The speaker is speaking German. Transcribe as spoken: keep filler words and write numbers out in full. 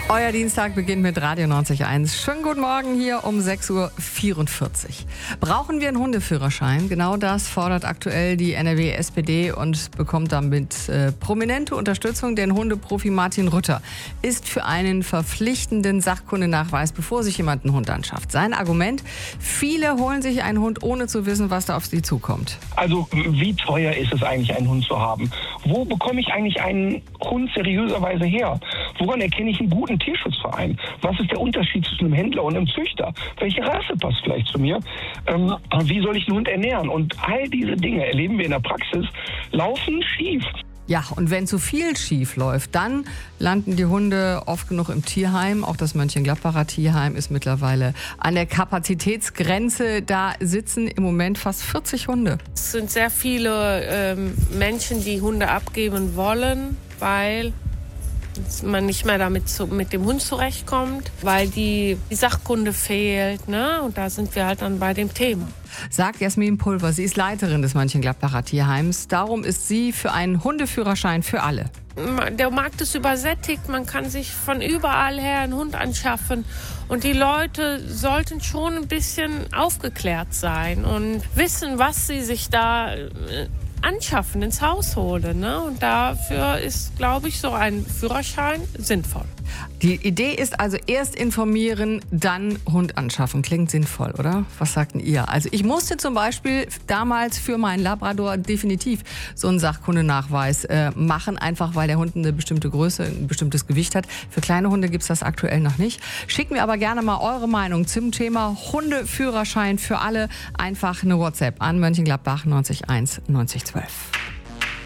Euer Dienstag beginnt mit Radio neunzig Komma eins. Schönen guten Morgen hier um sechs Uhr vierundvierzig. Brauchen wir einen Hundeführerschein? Genau das fordert aktuell die N R W S P D und bekommt damit äh, prominente Unterstützung. Denn Hundeprofi Martin Rütter ist für einen verpflichtenden Sachkundenachweis, bevor sich jemand einen Hund anschafft. Sein Argument: Viele holen sich einen Hund, ohne zu wissen, was da auf sie zukommt. Also wie teuer ist es eigentlich, einen Hund zu haben? Wo bekomme ich eigentlich einen Hund seriöserweise her? Woran erkenne ich einen guten Tierschutzverein? Was ist der Unterschied zwischen einem Händler und einem Züchter? Welche Rasse passt vielleicht zu mir? Ähm, wie soll ich einen Hund ernähren? Und all diese Dinge erleben wir in der Praxis, laufen schief. Ja, und wenn zu viel schief läuft, dann landen die Hunde oft genug im Tierheim. Auch das Mönchengladbacher Tierheim ist mittlerweile an der Kapazitätsgrenze. Da sitzen im Moment fast vierzig Hunde. Es sind sehr viele ähm, Menschen, die Hunde abgeben wollen, weil man nicht mehr damit zu, mit dem Hund zurechtkommt, weil die, die Sachkunde fehlt, ne? Und da sind wir halt dann bei dem Thema. Sagt Jasmin Pulver, sie ist Leiterin des Mönchengladbacher Tierheims. Darum ist sie für einen Hundeführerschein für alle. Der Markt ist übersättigt, man kann sich von überall her einen Hund anschaffen. Und die Leute sollten schon ein bisschen aufgeklärt sein und wissen, was sie sich da anschaffen, ins Haus holen. Ne? Und dafür ist, glaube ich, so ein Führerschein sinnvoll. Die Idee ist also erst informieren, dann Hund anschaffen. Klingt sinnvoll, oder? Was sagten ihr? Also ich musste zum Beispiel damals für meinen Labrador definitiv so einen Sachkundenachweis äh, machen, einfach weil der Hund eine bestimmte Größe, ein bestimmtes Gewicht hat. Für kleine Hunde gibt es das aktuell noch nicht. Schickt mir aber gerne mal eure Meinung zum Thema Hundeführerschein für alle. Einfach eine WhatsApp an Mönchengladbach neunzig eins neunzig zwölf.